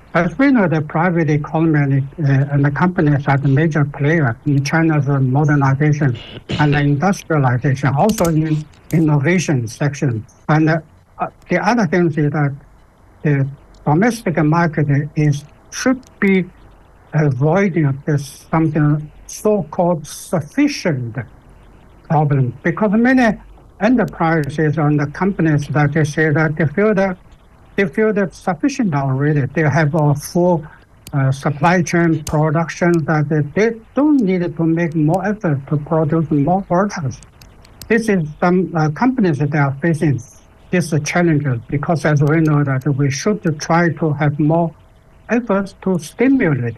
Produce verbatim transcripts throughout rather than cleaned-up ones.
As we know, the private economy uh, and the companies are the major player in China's modernization and industrialization, also in innovation section. And uh, the other thing is that the domestic market is should be avoiding this something so-called sufficient problem, because many enterprises and the companies that they say that they feel that they feel that sufficient already. They have a full uh, supply chain production that they, they don't need to make more effort to produce more products. This is some uh, companies that are facing these challenges, because as we know that we should try to have more efforts to stimulate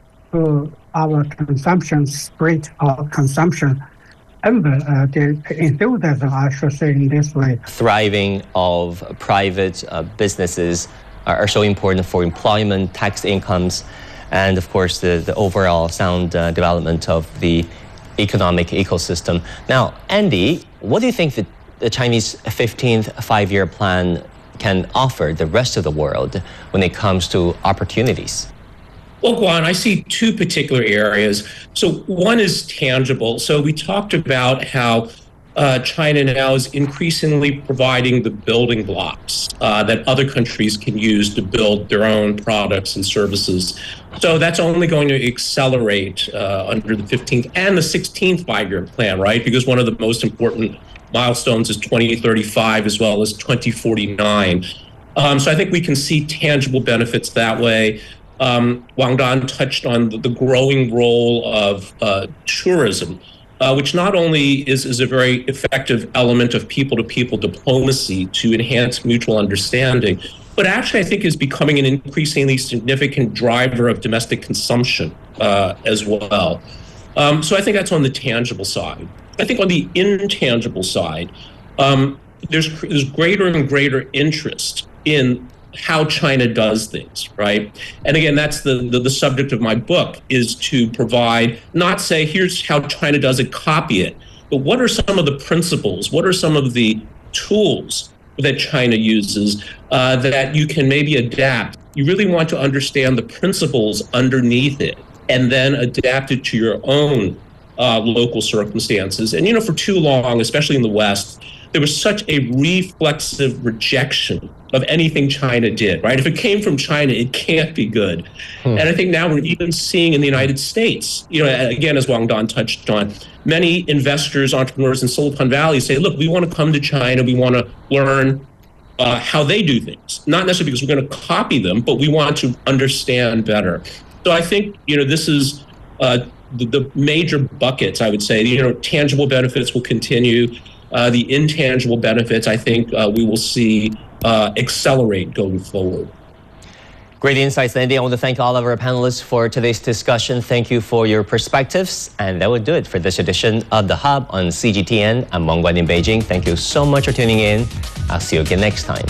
to our consumption rate or consumption. And uh, the enthusiasm, I should say in this way. Thriving of private uh, businesses are, are so important for employment, tax incomes, and of course the, the overall sound uh, development of the economic ecosystem. Now, Andy, what do you think that the Chinese fifteenth five-year plan can offer the rest of the world when it comes to opportunities? Well, Guan, I see two particular areas. So one is tangible. So we talked about how uh, China now is increasingly providing the building blocks uh, that other countries can use to build their own products and services. So that's only going to accelerate uh, under the fifteenth and the sixteenth five-year plan, right? Because one of the most important milestones is twenty thirty-five as well as twenty forty-nine. Um, so I think we can see tangible benefits that way. Um, Wang Dan touched on the, the growing role of uh, tourism, uh, which not only is, is a very effective element of people-to-people diplomacy to enhance mutual understanding, but actually I think is becoming an increasingly significant driver of domestic consumption uh, as well. Um, so I think that's on the tangible side. I think on the intangible side, um, there's, there's greater and greater interest in how China does things, right? And again, that's the, the, the subject of my book, is to provide, not say, here's how China does it, copy it, but what are some of the principles, what are some of the tools that China uses uh, that you can maybe adapt? You really want to understand the principles underneath it and then adapt it to your own uh, local circumstances. And, you know, for too long, especially in the West, there was such a reflexive rejection of anything China did, right? If it came from China, it can't be good. Hmm. And I think now we're even seeing in the United States, you know, again, as Wang Dan touched on, many investors, entrepreneurs in Silicon Valley say, look, we want to come to China, we want to learn uh, how they do things. Not necessarily because we're going to copy them, but we want to understand better. So I think, you know, this is uh, the, the major buckets, I would say. You know, tangible benefits will continue. Uh, the intangible benefits, I think uh, we will see uh, accelerate going forward. Great insights, Andy. I want to thank all of our panelists for today's discussion. Thank you for your perspectives. And that would do it for this edition of The Hub on C G T N. I'm Meng Guan in Beijing. Thank you so much for tuning in. I'll see you again next time.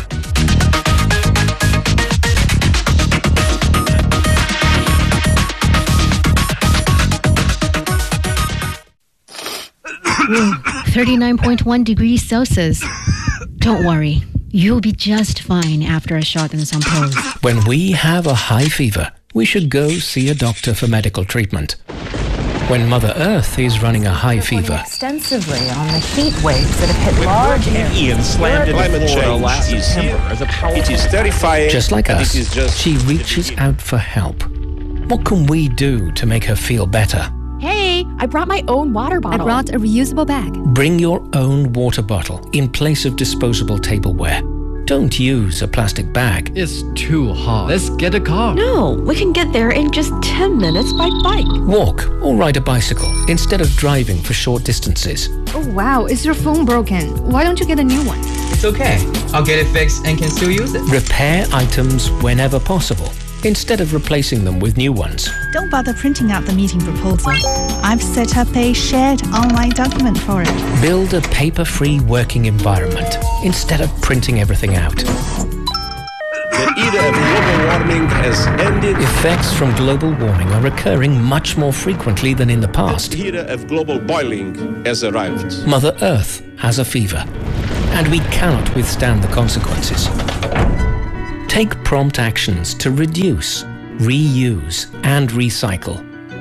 thirty-nine point one degrees Celsius. Don't worry, you'll be just fine after a shot and some pills. When we have a high fever, we should go see a doctor for medical treatment. When Mother Earth is running a high fever, extensively on the heat waves that have hit large areas. Ian slammed into Florida last September as a powerful. It is terrifying. Just like us, just she reaches out for help. What can we do to make her feel better? Hey, I brought my own water bottle. I brought a reusable bag. Bring your own water bottle in place of disposable tableware. Don't use a plastic bag. It's too hot. Let's get a car. No, we can get there in just ten minutes by bike. Walk or ride a bicycle instead of driving for short distances. Oh wow, is your phone broken? Why don't you get a new one? It's okay. I'll get it fixed and can still use it. Repair items whenever possible, instead of replacing them with new ones. Don't bother printing out the meeting proposal. I've set up a shared online document for it. Build a paper-free working environment instead of printing everything out. The era of global warming has ended. Effects from global warming are occurring much more frequently than in the past. The era of global boiling has arrived. Mother Earth has a fever, and we cannot withstand the consequences. Take prompt actions to reduce reuse, and recycle.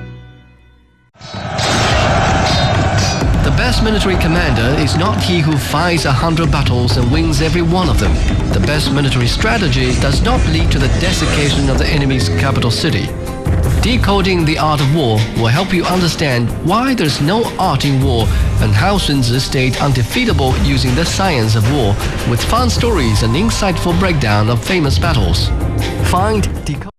The best military commander is not he who fights a hundred battles and wins every one of them. The best military strategy does not lead to the desiccation of the enemy's capital city. Decoding the art of war will help you understand why there's no art in war and how Sun Tzu stayed undefeatable using the science of war with fun stories and insightful breakdown of famous battles. Find Decode